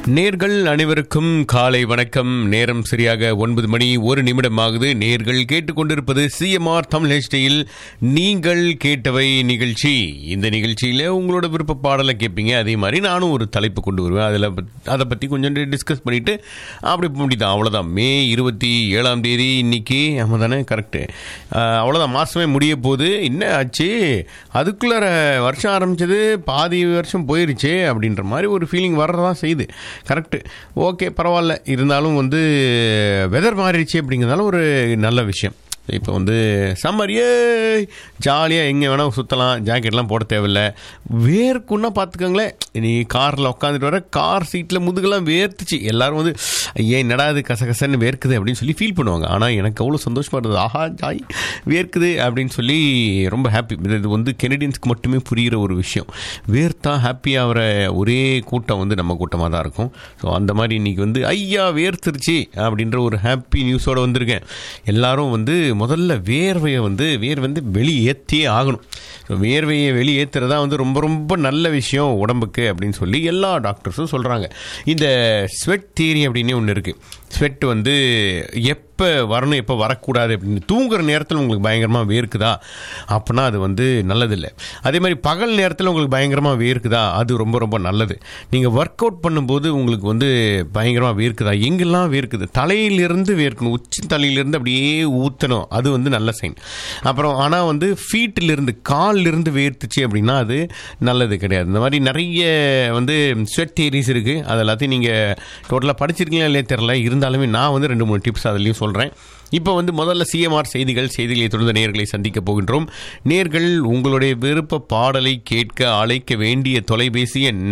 நேர்கள் அனைவருக்கும் காலை வணக்கம். நேரம் சரியாக 9 மணி 1 நிமிடம் ஆகுது. நேர்கள் கேட்டுக்கொண்டிருப்பது சிஎம்ஆர் தமிழ் ஹெச்டியில் நீங்கள் கேட்டவை நிகழ்ச்சி. இந்த நிகழ்ச்சியில் உங்களோட விருப்ப பாடலை கேட்பீங்க. அதே மாதிரி நானும் ஒரு தலைப்பு கொண்டு வருவேன். அதை பற்றி கொஞ்சம் டிஸ்கஸ் பண்ணிவிட்டு அப்படி முடிதான். அவ்வளோதான். மே 27ஆம் தேதி இன்னைக்கு. ஆமாம் தானே? கரெக்டு. அவ்வளோதான். மாதமே முடிய போகுது. என்ன ஆச்சு, அதுக்குள்ளே வருஷம் ஆரம்பித்தது பாதி வருஷம் போயிருச்சு அப்படின்ற மாதிரி ஒரு ஃபீலிங் வர்றதான் செய்யுது. கரெக்டு. ஓகே, பரவாயில்ல. இருந்தாலும் வெதர் மாறிடுச்சு அப்படிங்கிறதால ஒரு நல்ல விஷயம். இப்போ சம்மரியே ஜாலியாக எங்கே வேணால் சுற்றலாம். ஜாக்கெட்லாம் போட தேவையில்லை. வேர்க்குன்னா பார்த்துக்கோங்களேன். நீ காரில் உட்காந்துட்டு வர கார் சீட்டில் முதுகெல்லாம் வேர்த்துச்சு. எல்லோரும் ஏன் என்னடா இது கசகசன்னு வேர்க்குது அப்படின்னு சொல்லி ஃபீல் பண்ணுவாங்க. ஆனால் எனக்கு அவ்வளோ சந்தோஷமாக இருந்தது. ஆஹா, ஜாய் வேர்க்குது அப்படின்னு சொல்லி ரொம்ப ஹாப்பி. இது கெனடியன்ஸ்க்கு மட்டுமே புரிகிற ஒரு விஷயம். வேர்த்தா ஹாப்பி ஆகிற ஒரே கூட்டம் நம்ம கூட்டமாக தான் இருக்கும். ஸோ அந்த மாதிரி இன்றைக்கி ஐயா வேர்த்துருச்சு அப்படின்ற ஒரு ஹாப்பி நியூஸோடு வந்திருக்கேன். எல்லோரும் முதல்ல வேர்வையை வெளியேற்றியே ஆகணும். ஸோ வேர்வையை வெளியேற்றுறதா ரொம்ப ரொம்ப நல்ல விஷயம் உடம்புக்கு அப்படின்னு சொல்லி எல்லா டாக்டர்ஸும் சொல்கிறாங்க. இந்த ஸ்வெட் தியரி அப்படின்னு ஒன்று இருக்குது. ஸ்வெட் எப்போ வரணும் எப்போ வரக்கூடாது அப்படின்னு. தூங்குற நேரத்தில் உங்களுக்கு பயங்கரமாக வேர்க்குதா அப்படின்னா அது நல்லதில்லை. அதே மாதிரி பகல் நேரத்தில் உங்களுக்கு பயங்கரமாக வேர்க்குதா அது ரொம்ப ரொம்ப நல்லது. நீங்கள் ஒர்க் அவுட் பண்ணும்போது உங்களுக்கு பயங்கரமாக வேர்க்குதா, எங்கெல்லாம் வேர்க்குது, தலையிலிருந்து வேர்க்கணும், உச்சி தலையிலிருந்து அப்படியே ஊற்றணும், அது நல்ல சைன். அப்புறம் ஆனால் ஃபீட்டிலிருந்து காலிலிருந்து வேர்த்துச்சு அப்படின்னா அது நல்லது கிடையாது. இந்த மாதிரி நிறைய ஸ்வெட் தியரிஸ் இருக்குது. அது எல்லாத்தையும் நீங்கள் டோட்டலாக படிச்சிருக்கீங்களா இல்லையே தெரில. இருந்தாலுமே நான் 2-3 டிப்ஸ் அதுலேயும் சொல்கிறேன். இப்போ முதல்ல சிஎம்ஆர் செய்திகளை தொடர்ந்து நேர்களை சந்திக்க போகின்றோம். நேர்கள் உங்களுடைய விருப்ப பாடலை கேட்க அழைக்க வேண்டிய தொலைபேசி எண்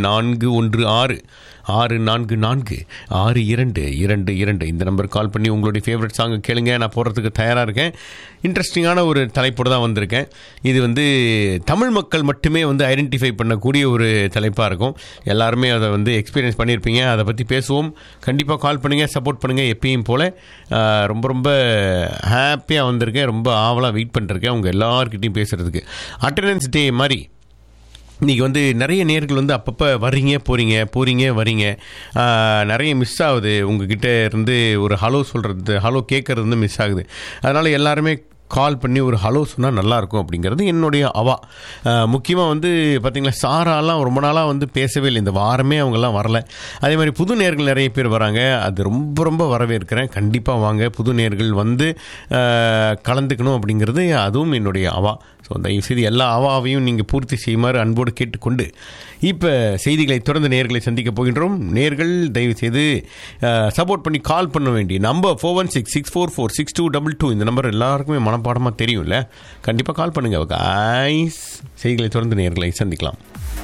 416-644-6222. இந்த நம்பர் கால் பண்ணி உங்களுடைய ஃபேவரட் சாங்கை கேளுங்க. நான் போடுறதுக்கு தயாராக இருக்கேன். இன்ட்ரெஸ்டிங்கான ஒரு தலைப்போடு தான் வந்திருக்கேன். இது தமிழ் மக்கள் மட்டுமே ஐடென்டிஃபை பண்ணக்கூடிய ஒரு தலைப்பாக இருக்கும். எல்லாருமே அதை எக்ஸ்பீரியன்ஸ் பண்ணியிருப்பீங்க. அதை பற்றி பேசுவோம். கண்டிப்பாக கால் பண்ணுங்கள், சப்போர்ட் பண்ணுங்கள். எப்பயும் போல் ரொம்ப ரொம்ப ஹாப்பியாக வந்திருக்கேன். ரொம்ப ஆவலாக வெயிட் பண்ணிருக்கேன் உங்கள் எல்லார்கிட்டையும் பேசுகிறதுக்கு. அட்டெண்டன்ஸ் டே மாதிரி இன்றைக்கி நிறைய நேர்கள் அப்பப்போ போகிறீங்க வரீங்க. நிறைய மிஸ் ஆகுது. உங்ககிட்ட இருந்து ஒரு ஹலோ சொல்கிறது, ஹலோ கேட்குறது மிஸ் ஆகுது. அதனால் எல்லாருமே கால் பண்ணி ஒரு ஹலோ சொன்னால் நல்லாயிருக்கும் அப்படிங்கிறது என்னுடைய அவா. முக்கியமாக பார்த்திங்களா, சாராலாம் ரொம்ப நாளாக பேசவே இல்லை. இந்த வாரமே அவங்கெல்லாம் வரலை. அதே மாதிரி புது நேர்கள் நிறைய பேர் வராங்க. அது ரொம்ப ரொம்ப வரவேற்கிறேன். கண்டிப்பாக வாங்க. புது நேர்கள் கலந்துக்கணும் அப்படிங்கிறது அதுவும் என்னுடைய அவா. ஸோ தயவுசெய்து எல்லா அவாவையும் நீங்கள் பூர்த்தி செய்யுமாறு அன்போடு கேட்டுக்கொண்டு இப்போ செய்திகளை தொடர்ந்து நேர்களை சந்திக்க போகின்றோம். நேர்கள் தயவுசெய்து சப்போர்ட் பண்ணி கால் பண்ண வேண்டிய நம்பர் 416-644-6222. இந்த நம்பர் எல்லாருக்குமே மனப்பாடமாக தெரியும்ல. கண்டிப்பாக கால் பண்ணுங்கள். ஐஸ் செய்திகளை தொடர்ந்து நேர்களை சந்திக்கலாம்.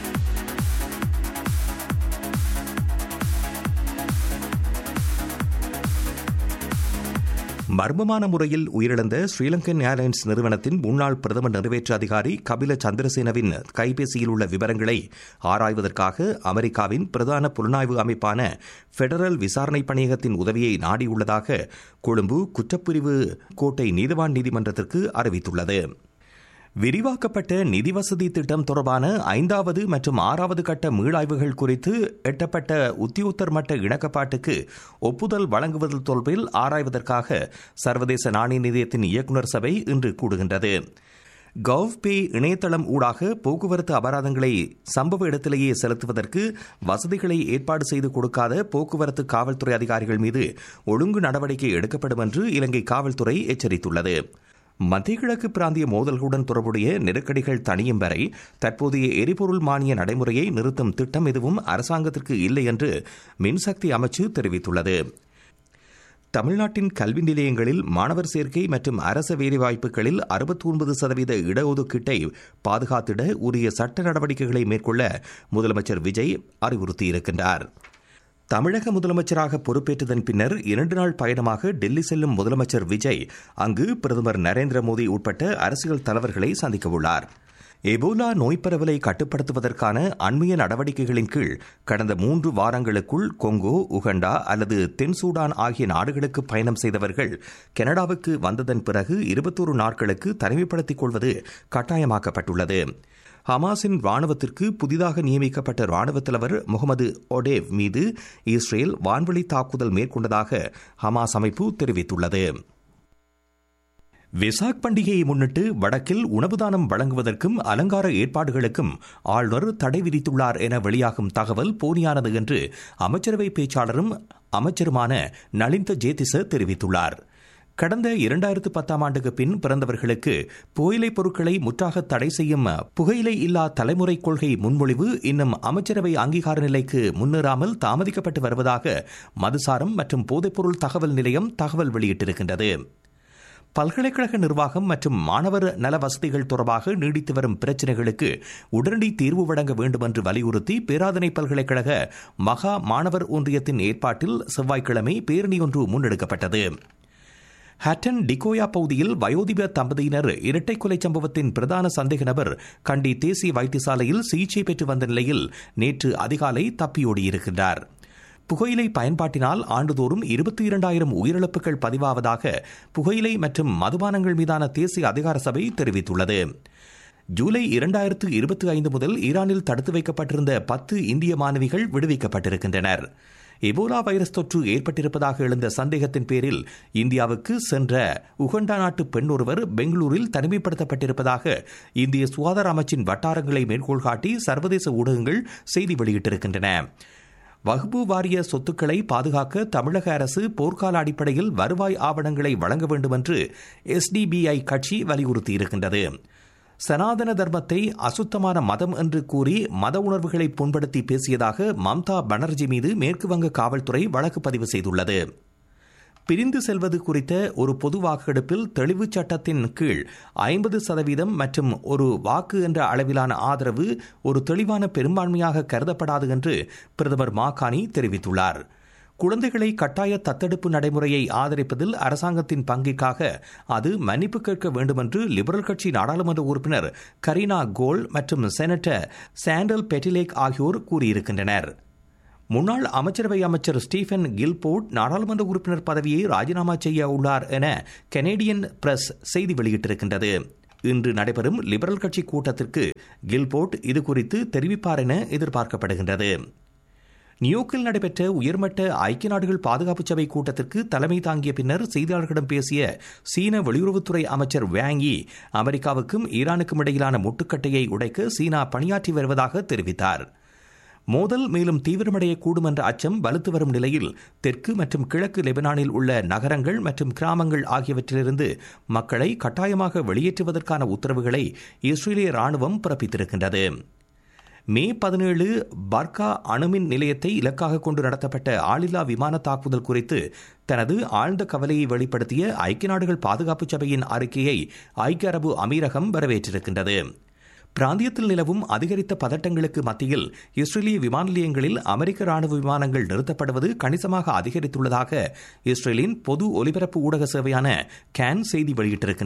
மர்மமான முறையில் உயிரிழந்த ஸ்ரீலங்கன் ஏர்லைன்ஸ் நிறுவனத்தின் முன்னாள் பிரதம நிறைவேற்று அதிகாரி கபில சந்திரசேனவின் கைபேசியில் உள்ள விவரங்களை ஆராய்வதற்காக அமெரிக்காவின் பிரதான புலனாய்வு அமைப்பான பெடரல் விசாரணை பணியகத்தின் உதவியை நாடியுள்ளதாக கொழும்பு குற்றப்பிரிவு கோட்டை நீதிவான் நீதிமன்றத்திற்கு அறிவித்துள்ளது. விரிவாக்கப்பட்ட நிதி வசதி திட்டம் தொடர்பான 5வது மற்றும் 6வது கட்ட மீளாய்வுகள் குறித்து எட்டப்பட்ட உத்தியோகத்தர் மட்ட இணக்கப்பாட்டுக்கு ஒப்புதல் வழங்குவது தொடர்பில் ஆராய்வதற்காக சர்வதேச நாணய நிதியத்தின் இயக்குநர் சபை இன்று கூடுகின்றது. கவ்பே இணையதளம் ஊடாக போக்குவரத்து அபராதங்களை சம்பவ இடத்திலேயே செலுத்துவதற்கு வசதிகளை ஏற்பாடு செய்து கொடுக்காத போக்குவரத்து காவல்துறை அதிகாரிகள் மீது ஒழுங்கு நடவடிக்கை எடுக்கப்படும் என்று இலங்கை காவல்துறை எச்சரித்துள்ளது. மத்திய கிழக்கு பிராந்திய மோதல்களுடன் தொடர்புடைய நெருக்கடிகள் தணியும் வரை தற்போதைய எரிபொருள் மானிய நடைமுறையை நிறுத்தும் திட்டம் எதுவும் அரசாங்கத்திற்கு இல்லை என்று மின்சக்தி அமைச்சு தெரிவித்துள்ளது. தமிழ்நாட்டின் கல்வி நிலையங்களில் மாணவர் சேர்க்கை மற்றும் அரச வேலைவாய்ப்புகளில் 69% இடஒதுக்கீட்டை பாதுகாத்திட உரிய சட்ட நடவடிக்கைகளை மேற்கொள்ள முதலமைச்சர் விஜய் அறிவுறுத்தியிருக்கின்றார். தமிழக முதலமைச்சராக பொறுப்பேற்றதன் பின்னர் 2 நாள் பயணமாக டெல்லி செல்லும் முதலமைச்சர் விஜய் அங்கு பிரதமர் நரேந்திர மோடி உட்பட்ட அரசியல் தலைவர்களை சந்திக்கவுள்ளார். எபோலா நோய் பரவலை கட்டுப்படுத்துவதற்கான அண்மைய நடவடிக்கைகளின் கீழ் கடந்த 3 வாரங்களுக்குள் கொங்கோ, உகண்டா அல்லது தென் சூடான் ஆகிய நாடுகளுக்கு பயணம் செய்தவர்கள் கனடாவுக்கு வந்ததன் பிறகு 21 நாட்களுக்கு தனிமைப்படுத்திக் கொள்வது கட்டாயமாக்கப்பட்டுள்ளது. ஹமாஸின் ராணுவத்திற்கு புதிதாக நியமிக்கப்பட்ட ராணுவ தலைவர் முகமது ஒடேவ் மீது இஸ்ரேல் வான்வழி தாக்குதல் மேற்கொண்டதாக ஹமாஸ் அமைப்பு தெரிவித்துள்ளது. வெசாக் பண்டிகையை முன்னிட்டு வடக்கில் உணவு தானம் வழங்குவதற்கும் அலங்கார ஏற்பாடுகளுக்கும் ஆளுநர் தடை விதித்துள்ளார் என வெளியாகும் தகவல் போலியானது என்று அமைச்சரவை பேச்சாளரும் அமைச்சருமான நலிந்த ஜேதிச தெரிவித்துள்ளார். கடந்த 2010 ஆண்டுக்கு பின் பிறந்தவர்களுக்கு புகையிலைப் பொருட்களை முற்றாக தடை செய்யும் புகையிலை இல்லா தலைமுறை கொள்கை முன்மொழிவு இன்னும் அமைச்சரவை அங்கீகார நிலைக்கு முன்னேறாமல் தாமதிக்கப்பட்டு வருவதாக மதுசாரம் மற்றும் போதைப்பொருள் தகவல் நிலையம் தகவல் வெளியிட்டிருக்கின்றது. பல்கலைக்கழக நிர்வாகம் மற்றும் மாணவர் நல வசதிகள் தொடர்பாக நீடித்து வரும் பிரச்சினைகளுக்கு உடனடி தீர்வு வழங்க வேண்டும் என்று வலியுறுத்தி பேராதனை பல்கலைக்கழக மகா மாணவர் ஒன்றியத்தின் ஏற்பாட்டில் செவ்வாய்க்கிழமை பேரணி ஒன்று முன்னெடுக்கப்பட்டது. ஹட்டன் டிகோயா பகுதியில் வயோதிப தம்பதியினர் இரட்டை கொலை சம்பவத்தின் பிரதான சந்தேக நபர் கண்டி தேசிய வைத்தியசாலையில் சிகிச்சை பெற்று வந்த நிலையில் நேற்று அதிகாலை தப்பியோடியிருக்கிறார். புகையிலை பயன்பாட்டினால் ஆண்டுதோறும் 22,000 உயிரிழப்புகள் பதிவாவதாக புகையிலை மற்றும் மதுபானங்கள் மீதான தேசிய அதிகார சபை தெரிவித்துள்ளது. ஜூலை 2025 முதல் ஈரானில் தடுத்து வைக்கப்பட்டிருந்த 10 இந்திய மாணவிகள் விடுவிக்கப்பட்டிருக்கின்றனர். எபோலா வைரஸ் தொற்று ஏற்பட்டிருப்பதாக எழுந்த சந்தேகத்தின் பேரில் இந்தியாவுக்கு சென்ற உகண்டா நாட்டு பெண் ஒருவர் பெங்களூரில் தனிமைப்படுத்தப்பட்டிருப்பதாக இந்திய சுகாதார அமைச்சின் வட்டாரங்களை மேற்கோள் காட்டி சர்வதேச ஊடகங்கள் செய்தி வெளியிட்டிருக்கின்றன. வக்பு வாரிய சொத்துக்களை பாதுகாக்க தமிழக அரசு போர்க்கால அடிப்படையில் வருவாய் ஆவணங்களை வழங்க வேண்டும் என்று SDBI கட்சி வலியுறுத்தியிருக்கின்றது. சனாதன தர்மத்தை அசுத்தமான மதம் என்று கூறி மத உணர்வுகளை புண்படுத்தி பேசியதாக மம்தா பானர்ஜி மீது மேற்குவங்க காவல்துறை வழக்கு பதிவு செய்துள்ளது. பிரிந்து செல்வது குறித்த ஒரு பொது வாக்கெடுப்பில் தெளிவு சட்டத்தின் கீழ் 50% மற்றும் ஒரு வாக்கு என்ற அளவிலான ஆதரவு ஒரு தெளிவான பெரும்பான்மையாக கருதப்படாது என்று பிரதமர் மாகாணி தெரிவித்துள்ளார். குழந்தைகளை கட்டாய தத்தெடுப்பு நடைமுறையை ஆதரிப்பதில் அரசாங்கத்தின் பங்கிற்காக அது மன்னிப்பு கேட்க வேண்டும் என்று லிபரல் கட்சி நாடாளுமன்ற உறுப்பினர் கரீனா கோல் மற்றும் செனட்டர் சாண்டல் பெட்டிலேக் ஆகியோர் கூறியிருக்கின்றனர். முன்னாள் அமைச்சரவை அமைச்சர் ஸ்டீஃபன் கில்போர்ட் நாடாளுமன்ற உறுப்பினர் பதவியை ராஜினாமா செய்ய உள்ளார் என கனேடியன் பிரஸ் செய்தி வெளியிட்டிருக்கின்றது. இன்று நடைபெறும் லிபரல் கட்சி கூட்டத்திற்கு கில்போர்ட் இதுகுறித்து தெரிவிப்பார் என எதிர்பார்க்கப்படுகின்றது. நியூயோர்க்கில் நடைபெற்ற உயர்மட்ட ஐக்கிய நாடுகள் பாதுகாப்பு சபை கூட்டத்திற்கு தலைமை தாங்கிய பின்னர் செய்தியாளர்களிடம் பேசிய சீன வெளியுறவுத்துறை அமைச்சர் வேங் யி அமெரிக்காவுக்கும் ஈரானுக்கும் இடையிலான முட்டுக்கட்டையை உடைக்க சீனா பணியாற்றி வருவதாக தெரிவித்தார். மோதல் மேலும் தீவிரமடையக்கூடும் என்ற அச்சம் வலுத்து வரும் நிலையில் தெற்கு மற்றும் கிழக்கு லெபனானில் உள்ள நகரங்கள் மற்றும் கிராமங்கள் ஆகியவற்றிலிருந்து மக்களை கட்டாயமாக வெளியேற்றுவதற்கான உத்தரவுகளை இஸ்ரேலிய ராணுவம் பிறப்பித்திருக்கின்றது. மே 17 பர்கா அணுமின் நிலையத்தை இலக்காக கொண்டு நடத்தப்பட்ட ஆளில்லா விமான தாக்குதல் குறித்து தனது ஆழ்ந்த கவலையை வெளிப்படுத்திய ஐக்கிய நாடுகள் பாதுகாப்பு சபையின் அறிக்கையை ஐக்கிய அரபு அமீரகம் வரவேற்றிருக்கின்றது. பிராந்தியத்தில் நிலவும் அதிகரித்த பதட்டங்களுக்கு மத்தியில் இஸ்ரேலிய விமான நிலையங்களில் அமெரிக்க ராணுவ விமானங்கள் நிறுத்தப்படுவது கணிசமாக அதிகரித்துள்ளதாக இஸ்ரேலின் பொது ஒலிபரப்பு ஊடக சேவையான கேன் செய்தி வெளியிட்டிருக்கின்றது.